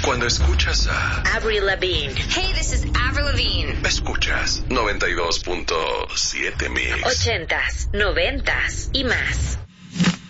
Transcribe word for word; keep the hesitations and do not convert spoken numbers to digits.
Cuando escuchas a Avril Lavigne. Hey, this is Avril Lavigne. Escuchas noventa y dos punto siete Mix. Ochentas, noventas y más.